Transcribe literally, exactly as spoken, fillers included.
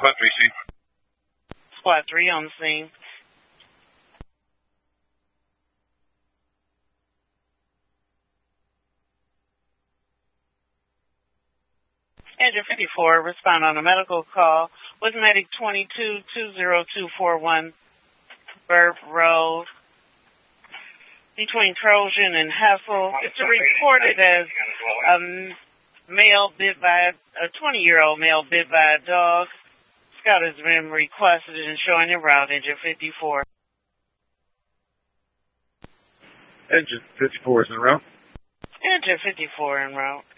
Squad three, scene. Squad three on the scene. Engine fifty-four, respond on a medical call with Medic twenty-two two zero two four one, Burp Road, between Trojan and Hessel. It's reported as a male bit by a twenty-year-old male bit by a dog. Scout has been requested and showing en route. Engine fifty-four. Engine fifty-four is en route. Engine fifty-four en route.